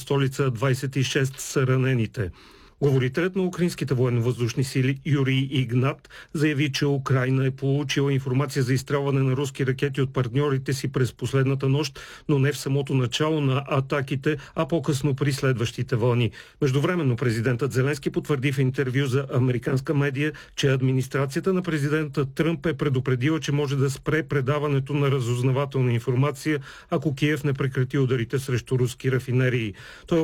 столица, 26 са ранените. Говорителят на украинските военно-въздушни сили Юрий Игнат заяви, че Украйна е получила информация за изстрелване на руски ракети от партньорите си през последната нощ, но не в самото начало на атаките, а по-късно при следващите вълни. Междувременно президентът Зеленски потвърди в интервю за американска медия, че администрацията на президента Тръмп е предупредила, че може да спре предаването на разузнавателна информация, ако Киев не прекрати ударите срещу руски рафинерии. Той